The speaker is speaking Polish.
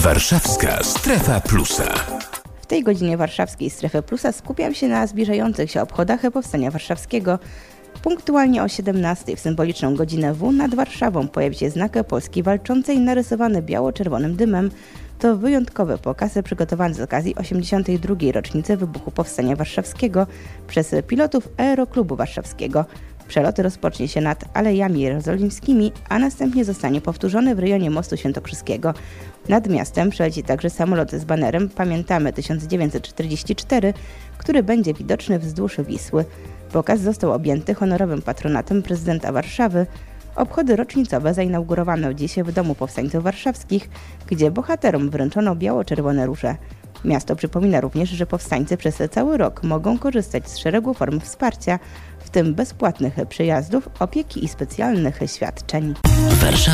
Warszawska Strefa Plusa. W tej godzinie warszawskiej Strefy Plusa skupiam się na zbliżających się obchodach Powstania Warszawskiego. Punktualnie o 17:00 w symboliczną godzinę W nad Warszawą pojawi się znak Polski Walczącej narysowany biało-czerwonym dymem. To wyjątkowy pokaz przygotowany z okazji 82. rocznicy wybuchu Powstania Warszawskiego przez pilotów Aeroklubu Warszawskiego. Przelot rozpocznie się nad Alejami Jerozolimskimi, a następnie zostanie powtórzony w rejonie Mostu Świętokrzyskiego. Nad miastem przeleci także samolot z banerem „Pamiętamy 1944”, który będzie widoczny wzdłuż Wisły. Pokaz został objęty honorowym patronatem prezydenta Warszawy. Obchody rocznicowe zainaugurowano dziś w Domu Powstańców Warszawskich, gdzie bohaterom wręczono biało-czerwone róże. Miasto przypomina również, że powstańcy przez cały rok mogą korzystać z szeregu form wsparcia, w tym bezpłatnych przejazdów, opieki i specjalnych świadczeń.